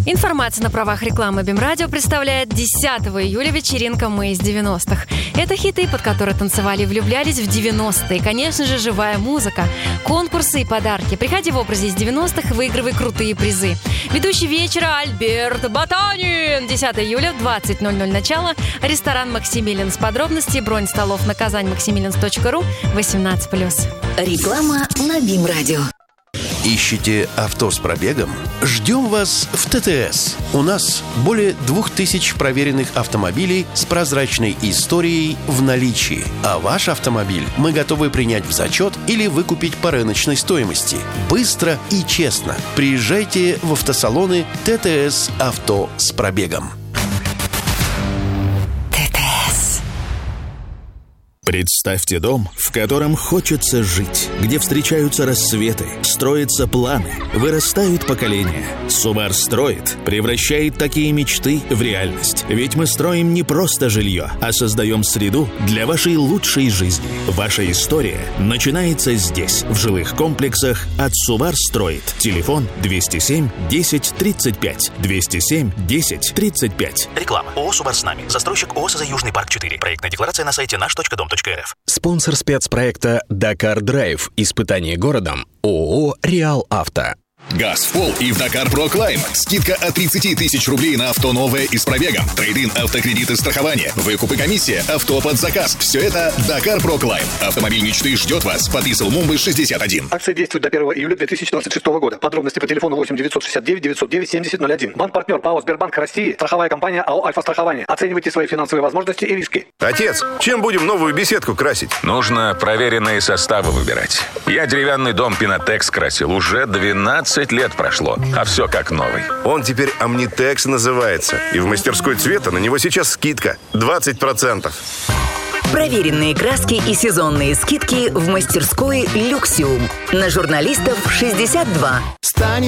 Информация на правах рекламы БИМ-радио представляет 10 июля вечеринка «Мы из 90-х». Это хиты, под которые танцевали и влюблялись в 90-е. И, конечно же, живая музыка, конкурсы и подарки. Приходи в образе из 90-х и выигрывай крутые призы. Ведущий вечера Альберт Ботанин. 10 июля в 20:00 начало. Ресторан «Максимилианс». Подробности, бронь столов на казань-максимилианс.ру 18+. Реклама на БИМ-радио. Ищете авто с пробегом? Ждем вас в ТТС. У нас более 2000 проверенных автомобилей с прозрачной историей в наличии. А ваш автомобиль мы готовы принять в зачет или выкупить по рыночной стоимости. Быстро и честно. Приезжайте в автосалоны ТТС «Авто с пробегом». Представьте дом, в котором хочется жить, где встречаются рассветы, строятся планы, вырастают поколения. Субар строит, превращает такие мечты в реальность. Ведь мы строим не просто жилье, а создаем среду для вашей лучшей жизни. Ваша история начинается здесь, в жилых комплексах от Субар строит. Телефон 207 10 35. 207 10 35. Реклама. ООО «Субар с нами». Застройщик ООО «СЗ Южный парк 4». Проектная декларация на сайте наш.дом.рф. Спонсор спецпроекта «Дакар Драйв». Испытание городом. ООО «Реал Авто». Газ в пол и в Dakar Pro Climb. Скидка от 30 тысяч рублей на авто новое и с пробегом. Трейд-ин, автокредиты, страхование. Выкуп и комиссия. Авто под заказ. Все это Dakar Pro Climb. Автомобиль мечты ждет вас. Подписал Мумбай 61. Акция действует до 1 июля 2026 года. Подробности по телефону 8 969 909 7001. Банк-партнер ПАО Сбербанк России. Страховая компания АО «Альфа-страхование». Оценивайте свои финансовые возможности и риски. Отец, чем будем новую беседку красить? Нужно проверенные составы выбирать. Я деревянный дом Пинотекс красил. Уже 12 лет прошло, а все как новый. Он теперь Omnitex называется. И в мастерской цвета на него сейчас скидка 20%. Проверенные краски и сезонные скидки в мастерской «Люксиум». На журналистов 62.